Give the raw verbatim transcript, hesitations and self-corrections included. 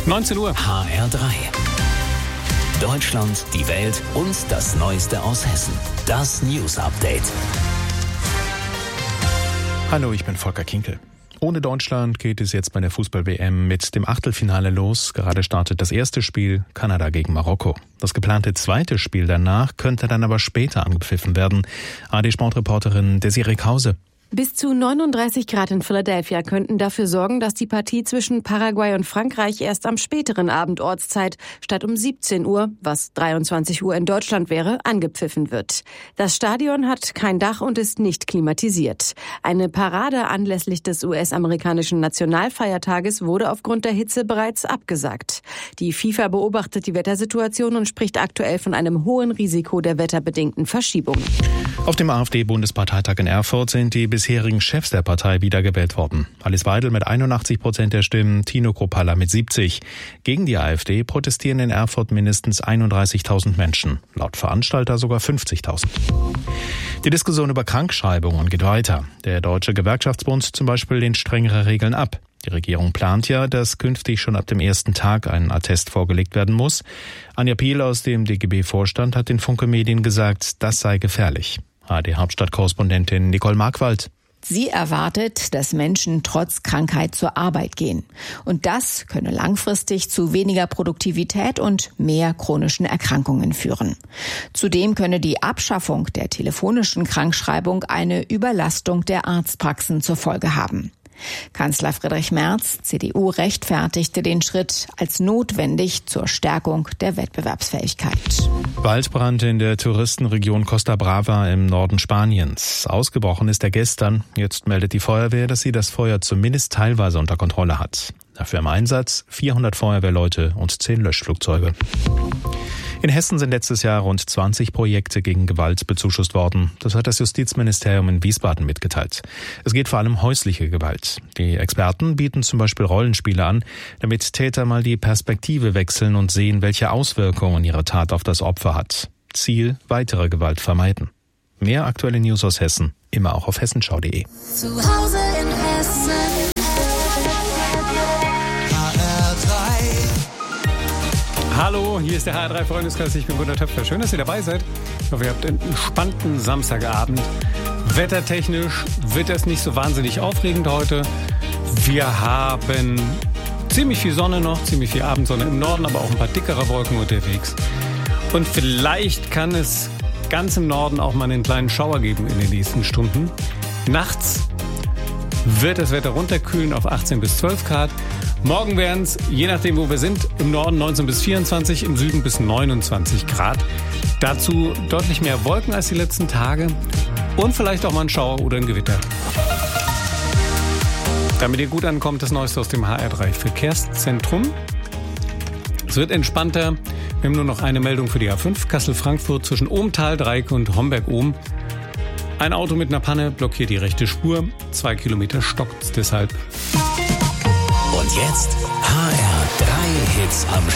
neunzehn Uhr. H R drei. Deutschland, die Welt und das Neueste aus Hessen. Das News Update. Hallo, ich bin Volker Kinkel. Ohne Deutschland geht es jetzt bei der Fußball-W M mit dem Achtelfinale los. Gerade startet das erste Spiel, Kanada gegen Marokko. Das geplante zweite Spiel danach könnte dann aber später angepfiffen werden. A D-Sportreporterin Desiree Krause. Bis zu neununddreißig Grad in Philadelphia könnten dafür sorgen, dass die Partie zwischen Paraguay und Frankreich erst am späteren Abend Ortszeit statt um siebzehn Uhr, was dreiundzwanzig Uhr in Deutschland wäre, angepfiffen wird. Das Stadion hat kein Dach und ist nicht klimatisiert. Eine Parade anlässlich des U S-amerikanischen Nationalfeiertages wurde aufgrund der Hitze bereits abgesagt. Die FIFA beobachtet die Wettersituation und spricht aktuell von einem hohen Risiko der wetterbedingten Verschiebungen. Auf dem AfD-Bundesparteitag in Erfurt sind die bisherigen Chefs der Partei wiedergewählt worden. Alice Weidel mit einundachtzig Prozent der Stimmen, Tino Kruppalla mit siebzig. Gegen die AfD protestieren in Erfurt mindestens einunddreißigtausend Menschen. Laut Veranstalter sogar fünfzigtausend. Die Diskussion über Krankschreibungen geht weiter. Der Deutsche Gewerkschaftsbund zum Beispiel lehnt strengere Regeln ab. Die Regierung plant ja, dass künftig schon ab dem ersten Tag ein Attest vorgelegt werden muss. Anja Piel aus dem D G B-Vorstand hat den Funke Medien gesagt, das sei gefährlich. H D-Hauptstadtkorrespondentin Nicole Markwald. Sie erwartet, dass Menschen trotz Krankheit zur Arbeit gehen. Und das könne langfristig zu weniger Produktivität und mehr chronischen Erkrankungen führen. Zudem könne die Abschaffung der telefonischen Krankschreibung eine Überlastung der Arztpraxen zur Folge haben. Kanzler Friedrich Merz, C D U, rechtfertigte den Schritt als notwendig zur Stärkung der Wettbewerbsfähigkeit. Waldbrand in der Touristenregion Costa Brava im Norden Spaniens. Ausgebrochen ist er gestern. Jetzt meldet die Feuerwehr, dass sie das Feuer zumindest teilweise unter Kontrolle hat. Dafür im Einsatz vierhundert Feuerwehrleute und zehn Löschflugzeuge. In Hessen sind letztes Jahr rund zwanzig Projekte gegen Gewalt bezuschusst worden. Das hat das Justizministerium in Wiesbaden mitgeteilt. Es geht vor allem um häusliche Gewalt. Die Experten bieten zum Beispiel Rollenspiele an, damit Täter mal die Perspektive wechseln und sehen, welche Auswirkungen ihre Tat auf das Opfer hat. Ziel: weitere Gewalt vermeiden. Mehr aktuelle News aus Hessen, immer auch auf hessenschau punkt de. Zu Hause in Hessen. Hallo, hier ist der H R drei Freundeskreis. Ich bin Gunnar Töpfer. Schön, dass ihr dabei seid. Ich hoffe, ihr habt einen entspannten Samstagabend. Wettertechnisch wird es nicht so wahnsinnig aufregend heute. Wir haben ziemlich viel Sonne noch, ziemlich viel Abendsonne im Norden, aber auch ein paar dickere Wolken unterwegs. Und vielleicht kann es ganz im Norden auch mal einen kleinen Schauer geben in den nächsten Stunden. Nachts wird das Wetter runterkühlen auf achtzehn bis zwölf Grad. Morgen werden es, je nachdem wo wir sind, im Norden neunzehn bis vierundzwanzig, im Süden bis neunundzwanzig Grad. Dazu deutlich mehr Wolken als die letzten Tage und vielleicht auch mal ein Schauer oder ein Gewitter. Damit ihr gut ankommt, das Neueste aus dem H R drei Verkehrszentrum. Es wird entspannter. Wir haben nur noch eine Meldung für die A fünf, Kassel-Frankfurt zwischen Ohmtal, Dreieck und Homberg-Ohm. Ein Auto mit einer Panne blockiert die rechte Spur. Zwei Kilometer stockt es deshalb. Und jetzt H R drei Hits am